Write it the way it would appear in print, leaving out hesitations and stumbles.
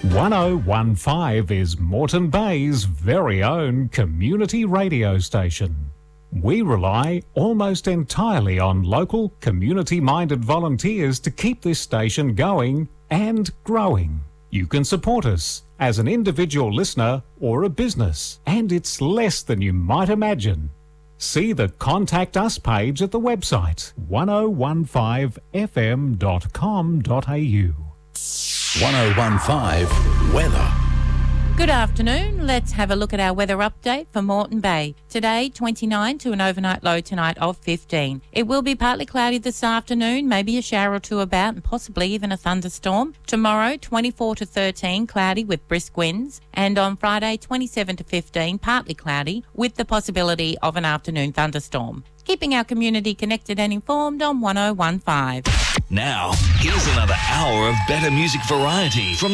1015 is Moreton Bay's very own community radio station. We rely almost entirely on local, community-minded volunteers to keep this station going and growing. You can support us as an individual listener or a business, and it's less than you might imagine. See the Contact Us page at the website 1015fm.com.au. 1015 Weather. Good afternoon. Let's have a look at our weather update for Moreton Bay. Today, 29 to an overnight low tonight of 15. It will be partly cloudy this afternoon, maybe a shower or two about and possibly even a thunderstorm. Tomorrow, 24 to 13, cloudy with brisk winds. And on Friday, 27 to 15, partly cloudy with the possibility of an afternoon thunderstorm. Keeping our community connected and informed on 1015. Now, here's another hour of better music variety from